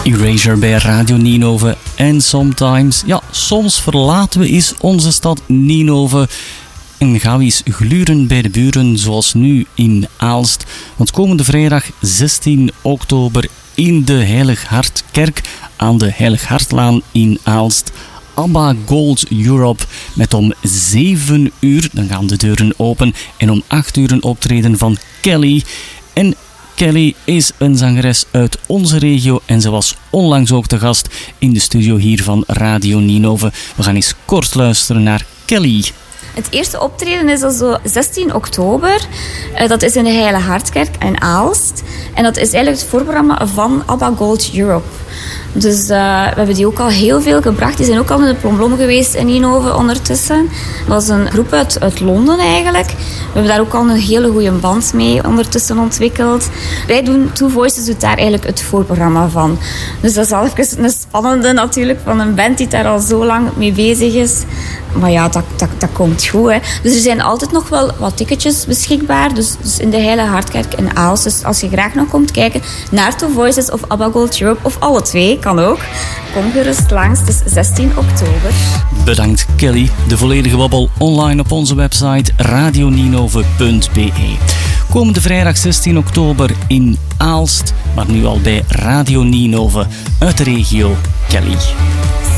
Erasure bij Radio Ninove. En soms verlaten we eens onze stad Ninove en gaan we eens gluren bij de buren, zoals nu in Aalst. Want komende vrijdag 16 oktober in de Heilig Hartkerk aan de Heilig Hartlaan in Aalst. ABBA Gold Europe met om 7 uur, dan gaan de deuren open, en om 8 uur een optreden van Kelly. En Kelly is een zangeres uit onze regio en ze was onlangs ook te gast in de studio hier van Radio Ninove. We gaan eens kort luisteren naar Kelly. Het eerste optreden is al zo 16 oktober. Dat is in de Heilige Hartkerk in Aalst. En dat is eigenlijk het voorprogramma van ABBA Gold Europe. Dus we hebben die ook al heel veel gebracht. Die zijn ook al in de Plomblom geweest in Ninove ondertussen. Dat was een groep uit Londen eigenlijk. We hebben daar ook al een hele goede band mee ondertussen ontwikkeld. Wij doen Two Voices doet daar eigenlijk het voorprogramma van. Dus dat is al even een spannende natuurlijk van een band die daar al zo lang mee bezig is. Maar ja, dat komt goed. Hè. Dus er zijn altijd nog wel wat ticketjes beschikbaar. Dus in de Heilige Hartkerk in Aalst. Dus als je graag nog komt kijken naar Two Voices of ABBA Gold Europe of alle twee, kan ook. Kom gerust langs, het is 16 oktober. Bedankt Kelly. De volledige babbel online op onze website radioninove.be. Komende vrijdag 16 oktober in Aalst, maar nu al bij Radio Ninove uit de regio Kelly.